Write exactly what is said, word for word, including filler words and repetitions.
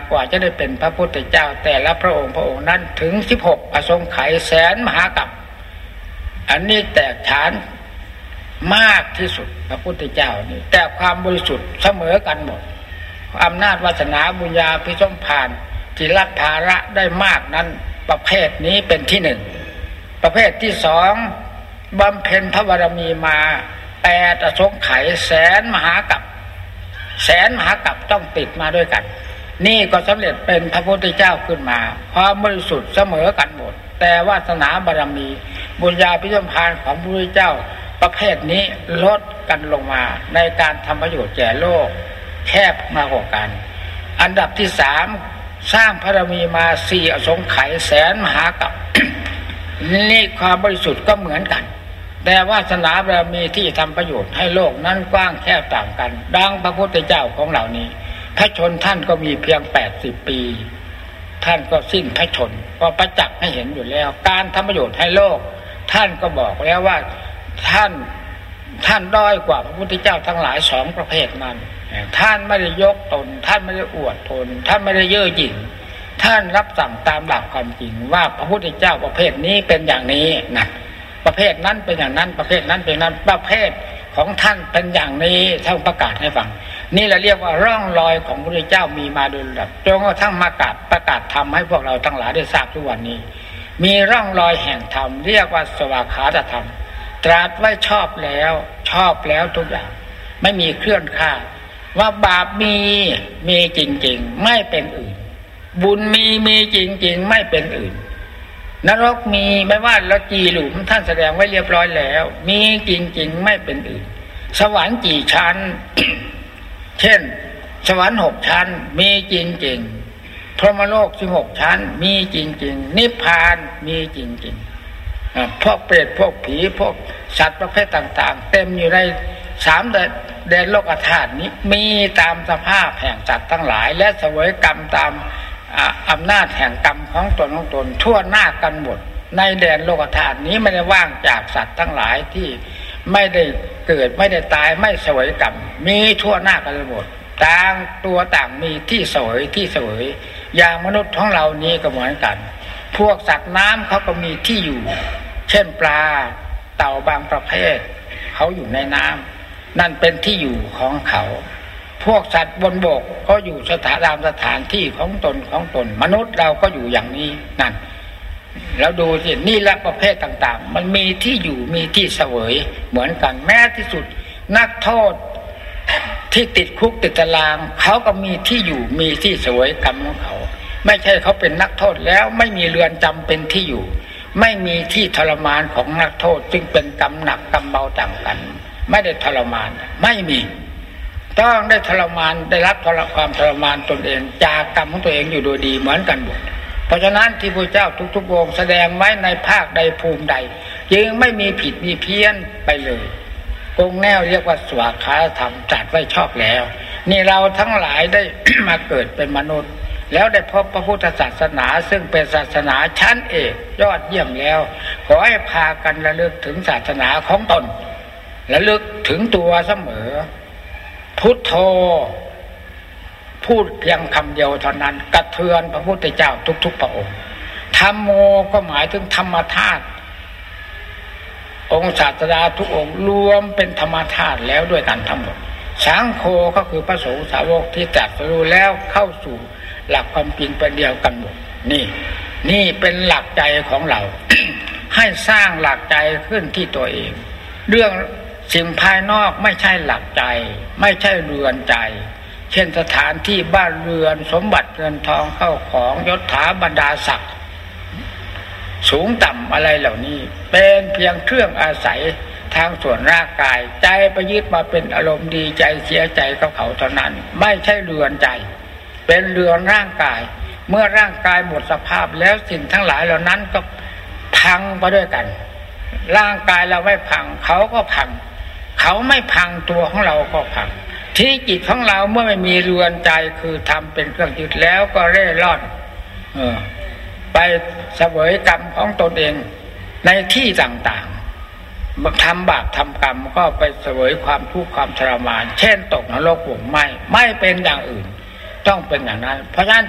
กว่าจะได้เป็นพระพุทธเจ้าแต่ละพระองค์พระองค์นั้นถึงสิบหกอสงไขยแสนมหากัปอันนี้แตกฉานมากที่สุดพระพุทธเจ้านี่แต่ความบริสุทธิ์เสมอกันหมดอำนาจวาสนาบุญญาภิสมภารที่รับภาระได้มากนั้นประเภทนี้เป็นที่หนึ่งประเภทที่สองบำเพ็ญพระบารมีมาแปดอสงไขยแสนมหากัปแสนมหากัปต้องติดมาด้วยกันนี่ก็สำเร็จเป็นพระพุทธเจ้าขึ้นมาความบริสุทธิ์เสมอกันหมดแต่วาสนาบารมีบุญญาภิสมภารของพระพุทธเจ้าประเภทนี้ลดกันลงมาในการทำประโยชน์แก่โลกแคบมากกว่ากันอันดับที่สามสร้างพระบารมีมาสี่อสงไขยแสนมหากัป นี่ความบริสุทธิ์ก็เหมือนกันแต่วาสนาบารมีที่ทำประโยชน์ให้โลกนั้นกว้างแคบต่างกันดังพระพุทธเจ้าของเหล่านี้พระชนท่านก็มีเพียงแปดสิบปีท่านก็สิ้นพระชนก็ประจักษ์ให้เห็นอยู่แล้วการทำประโยชน์ให้โลกท่านก็บอกแล้วว่าท่านท่านด้อยกว่าพระพุทธเจ้าทั้งหลายสองประเภทนั้นท่านไม่ได้ยกตนท่านไม่ได้อวดตนท่านไม่ได้เย่อหยิ่งท่านรับสั่งตามหลักความจริงว่าพระพุทธเจ้าประเภทนี้เป็นอย่างนี้นะประเภทนั้นเป็นอย่างนั้นประเภทนั้นเป็นนั้นประเภทของท่านเป็นอย่างนี้ท่านประกาศให้ฟังนี่เราเรียกว่าร่องรอยของพระพุทธเจ้ามีมาโดยลำดับจนกระทั่งประกาศประกาศธรรมให้พวกเราทั้งหลายได้ทราบทุกวันนี้มีร่องรอยแห่งธรรมเรียกว่าสวากขาตธรรมตรัสไว้ชอบแล้วชอบแล้วทุกอย่างไม่มีเคลื่อนคลาดว่าบาปมีมีจริงๆไม่เป็นอื่นบุญมีมีจริงๆไม่เป็นอื่นนรกมีไม่ว่าละจีหลุมท่านแสดงไว้เรียบร้อยแล้วมีจริงๆไม่เป็นอื่นสวรรค์กี่ชั้น เช่นสวรรค์หกชั้นมีจริงๆพรหมโลกสิบหกชั้นมีจริงๆนิพพานมีจริงๆพวกเปรตพวกผีพวกสัตว์ประเภทต่างๆเต็มอยู่ในสามแดนโลกธาตุนี้มีตามสภาพแห่งสัตว์ทั้งหลายและเสวยกรรมตามอำนาจแห่งกรรมของตนของตนทั่วหน้ากันหมดในแดนโลกธาตุนี้ไม่ได้ว่างจากสัตว์ทั้งหลายที่ไม่ได้เกิดไม่ได้ตายไม่เสวยกรรมมีทั่วหน้ากันหมดต่างตัวต่างมีที่เสวยที่เสวยอย่างมนุษย์ของเรานี้ก็เหมือนกันพวกสัตว์น้ำเขาก็มีที่อยู่เช่นปลาเต่าบางประเภทเขาอยู่ในน้ำนั่นเป็นที่อยู่ของเขาพวกสัตว์บนบกก็อยู่สถานตามสถานที่ของตนของตนมนุษย์เราก็อยู่อย่างนี้นั่นแล้วดูสินี่ละประเภทต่างๆมันมีที่อยู่มีที่เสวยเหมือนกันแม้ที่สุดนักโทษที่ติดคุกติดตารางเขาก็มีที่อยู่มีที่เสวยกรรมของเขาไม่ใช่เขาเป็นนักโทษแล้วไม่มีเรือนจำเป็นที่อยู่ไม่มีที่ทรมานของนักโทษจึงเป็นกรรมหนักกรรมเบาต่างกันไม่ได้ทรมานไม่มีต้องได้ทรมานได้รับทรความทรมานตนเองจากกรรมของตัวเองอยู่โดยดีเหมือนกันหมดเพราะฉะนั้นที่พระเจ้าทุกๆองค์แสดงไว้ในภาคใดภูมิใดจึงไม่มีผิดมีเพี้ยนไปเลยกงแนวเรียกว่าสวากขาธรรมจัดไว้ชอบแล้วนี่เราทั้งหลายได้ มาเกิดเป็นมนุษย์แล้วได้พบพระพุทธศาสนาซึ่งเป็นศาสนาชั้นเอกยอดเยี่ยมแล้วขอให้พากันระลึกถึงศาสนาของตนระลึกถึงตัวเสมอพุทโธพูดเพียงคำเดียวเท่านั้นกระเทือนพระพุทธเจ้าทุกๆพระองค์ธัมโมก็หมายถึงธรรมธาตุองค์ศาสดาทุกองค์รวมเป็นธรรมธาตุแล้วด้วยกันทั้งหมดสังโฆก็คือพระสงฆ์สาวกที่ตรัสรู้แล้วเข้าสู่หลักความจริงเป็นเดียวกันหมดนี่นี่เป็นหลักใจของเรา ให้สร้างหลักใจขึ้นที่ตัวเองเรื่องสิ่งภายนอกไม่ใช่หลักใจไม่ใช่เรือนใจเช่นสถานที่บ้านเรือนสมบัติเงินทองเข้าของยศถาบรรดาศักดิ์สูงต่ำอะไรเหล่านี้เป็นเพียงเครื่องอาศัยทางส่วนร่างกายใจไปยึดมาเป็นอารมณ์ดีใจเสียใจกับเขาเท่านั้นไม่ใช่เรือนใจเป็นเรือนร่างกายเมื่อร่างกายหมดสภาพแล้วสิ่งทั้งหลายเหล่านั้นก็พังไปด้วยกันร่างกายเราไม่พังเขาก็พังเขาไม่พังตัวของเราก็พังที่จิตของเราเมื่อไม่มีเรือนใจคือทำเป็นเครื่องยึดแล้วก็เร่ร่อนเออไปเสวยกรรมของตนเองในที่ต่างๆทำบาปทำกรรมก็ไปเสวยความทุกข์ความทรมานเช่นตกนรกหวงไหม้ไม่เป็นอย่างอื่นต้องเป็นอย่างนั้นเพราะฉะนั้น